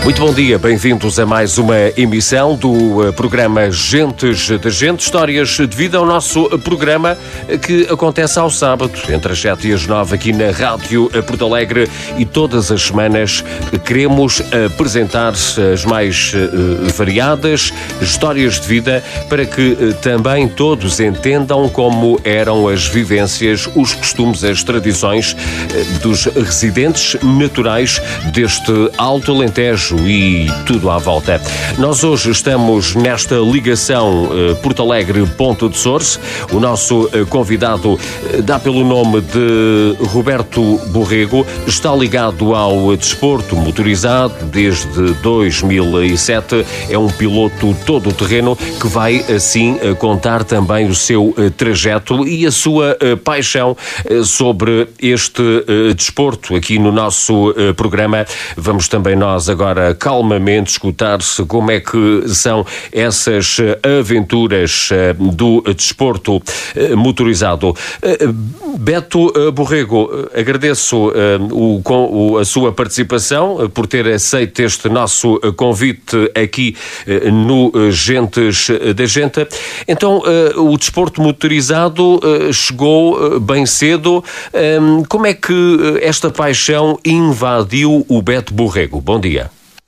Muito bom dia, bem-vindos a mais uma emissão do programa Gentes de Gente, histórias de vida, o nosso programa que acontece ao sábado, entre as 7 e as 9, aqui na Rádio Porto Alegre, e todas as semanas queremos apresentar as mais variadas histórias de vida para que também todos entendam como eram as vivências, os costumes, as tradições dos residentes naturais deste Alto Alentejo e tudo à volta. Nós hoje estamos nesta ligação Porto Alegre Ponta de Sores. O nosso convidado dá pelo nome de Roberto Borrego, está ligado ao desporto motorizado desde 2007, é um piloto todo-terreno que vai assim contar também o seu trajeto e a sua paixão sobre este desporto aqui no nosso programa. Vamos também nós agora calmamente escutar-se como é que são essas aventuras do desporto motorizado. Beto Borrego, agradeço a sua participação, por ter aceito este nosso convite aqui no Gentes da Gente. Então, o desporto motorizado chegou bem cedo. Como é que esta paixão invadiu o Beto Borrego? Bom dia.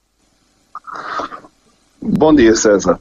Bom dia, César.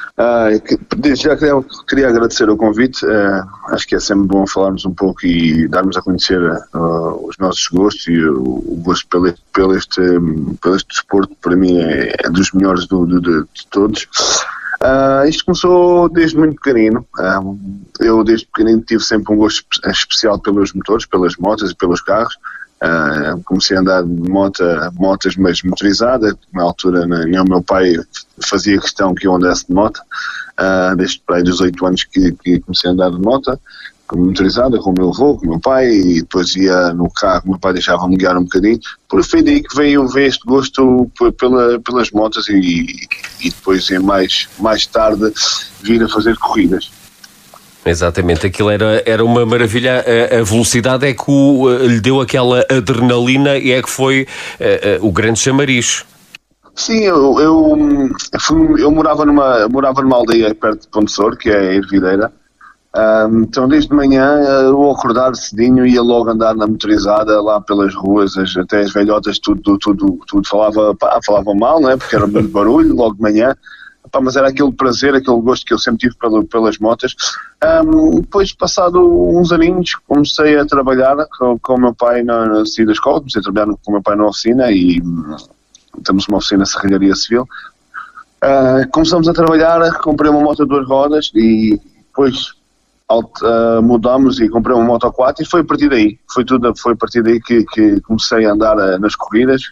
Desde já queria agradecer o convite. Acho que é sempre bom falarmos um pouco e darmos a conhecer os nossos gostos, e o gosto pelo este desporto, para mim, é dos melhores de todos. Isto começou desde muito pequenino. Eu desde pequenino tive sempre um gosto especial pelos motores, pelas motas e pelos carros. Comecei a andar de motas, mas motorizada. Na altura, o meu pai fazia questão que eu andasse de moto. Desde para aí dos 8 anos que comecei a andar de moto motorizada, com o meu avô, com o meu pai, e depois ia no carro, o meu pai deixava-me guiar um bocadinho. Foi daí que veio este gosto pelas motas e depois, mais tarde, vir a fazer corridas. Exatamente, aquilo era uma maravilha. A velocidade é que lhe deu aquela adrenalina e é que foi o grande chamariz. Sim, eu morava numa aldeia perto de Ponte Sor, que é a Ervideira. Então desde de manhã eu acordar cedinho, ia logo andar na motorizada lá pelas ruas, até as velhotas tudo falavam mal, não é? Porque era muito barulho logo de manhã. Mas era aquele prazer, aquele gosto que eu sempre tive pelas motas. Depois, passado uns aninhos, comecei a trabalhar com o meu pai na saída da escola. Comecei a trabalhar com o meu pai na oficina e temos uma oficina de serralharia civil. Começamos a trabalhar, comprei uma moto de 2 rodas e depois mudamos e comprei uma moto 4 e foi a partir daí. Foi a partir daí que comecei a andar nas corridas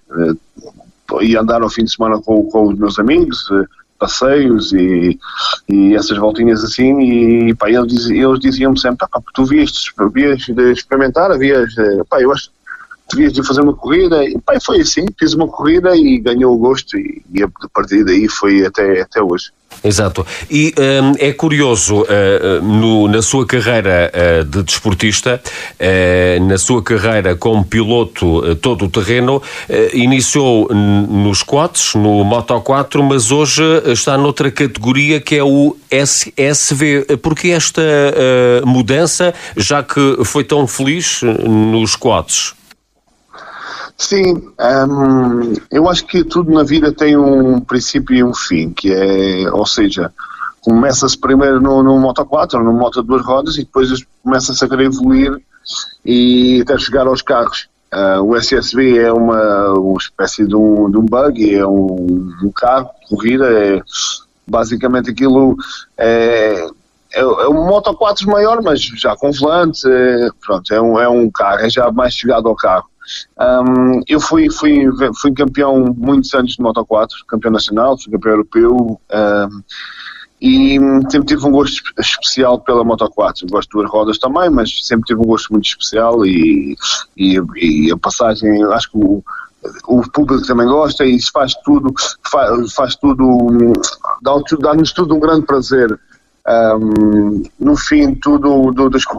e andar ao fim de semana com os meus amigos, passeios e essas voltinhas assim, e pá, eles diziam-me sempre: tu vias de experimentar, eu acho que devias de fazer uma corrida, e pá, foi assim, fiz uma corrida e ganhou o gosto, e a partir daí foi até hoje. Exato. E é curioso, na sua carreira de desportista, na sua carreira como piloto todo-terreno, iniciou nos quads, no Moto 4, mas hoje está noutra categoria que é o SSV. Porquê esta mudança, já que foi tão feliz nos quads? Sim, eu acho que tudo na vida tem um princípio e um fim, ou seja, começa-se primeiro no Moto 4, no Moto de 2 rodas, e depois começa-se a querer evoluir e até chegar aos carros. O SSV é uma espécie de um buggy, é um carro de corrida, basicamente aquilo é um Moto 4 maior, mas já com volante, é um carro, é já mais chegado ao carro. Eu fui campeão muitos anos de Moto 4, campeão nacional, fui campeão europeu, e sempre tive um gosto especial pela Moto 4. Gosto de 2 rodas também, mas sempre tive um gosto muito especial, e a passagem, acho que o público também gosta, e isso faz tudo, dá-nos tudo um grande prazer. No fim, tudo das